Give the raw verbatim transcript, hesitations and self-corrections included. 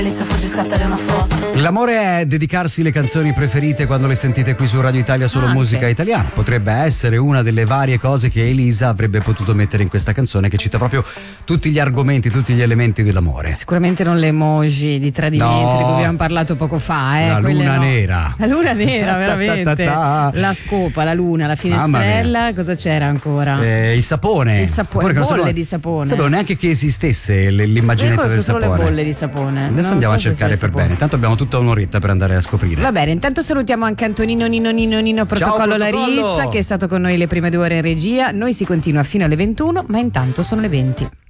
inizia a farci scattare una foto. L'amore è dedicarsi le canzoni preferite quando le sentite qui su Radio Italia, solo Anche. musica italiana. Potrebbe essere una delle varie cose che Elisa avrebbe potuto mettere in questa canzone, che cita proprio tutti gli argomenti, tutti gli elementi dell'amore. Sicuramente non le emoji di tradimento No. di cui abbiamo parlato poco fa, eh. La Quelle luna no. nera. La luna nera, veramente. Ta ta ta ta. La scopa, la luna, la Mamma finestrella, cosa c'era ancora? Eh, il sapone. Il sapone, Pure che non bolle sapevo- di sapone. Sapevo neanche che esistesse l- Io l'immaginetta conosco del solo sapone. le bolle di sapone. Adesso Non andiamo so a se cercare c'è per il bene. sapone. Tanto abbiamo tutta un'oretta per andare a scoprire. Va bene, intanto salutiamo anche Antonino Nino Nino Nino Protocollo Protocollo. Larizza, che è stato con noi le prime due ore in regia. Noi si continua fino alle ventuno, ma intanto sono le venti.